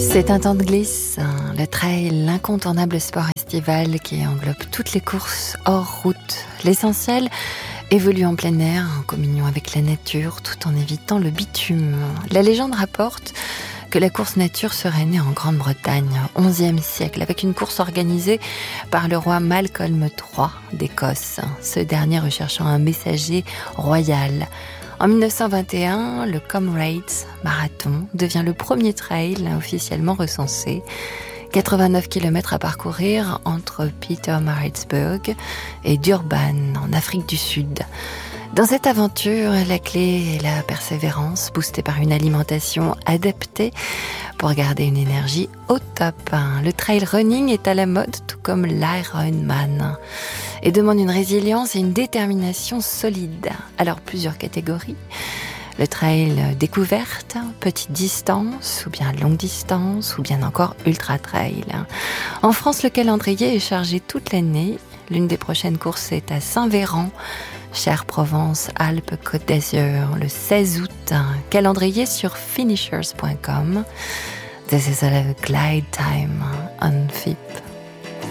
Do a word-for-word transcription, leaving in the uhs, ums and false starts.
C'est un temps de glisse, hein, le trail, l'incontournable sport estival qui englobe toutes les courses hors route. L'essentiel, évoluer en plein air, en communion avec la nature, tout en évitant le bitume. La légende rapporte que la course nature serait née en Grande-Bretagne, au onzième siècle, avec une course organisée par le roi Malcolm trois d'Écosse, ce dernier recherchant un messager royal. En dix-neuf cent vingt et un, le Comrades Marathon devient le premier trail officiellement recensé. quatre-vingt-neuf kilomètres à parcourir entre Pietermaritzburg et Durban, en Afrique du Sud. Dans cette aventure, la clé est la persévérance, boostée par une alimentation adaptée pour garder une énergie au top. Le trail running est à la mode, tout comme l'Ironman, et demande une résilience et une détermination solide. Alors, plusieurs catégories. Le trail découverte, petite distance, ou bien longue distance, ou bien encore ultra trail. En France, le calendrier est chargé toute l'année. L'une des prochaines courses est à Saint-Véran, Cher Provence, Alpes, Côte d'Azur, le seize août. Calendrier sur finishers point com. This is a glide time on F I P.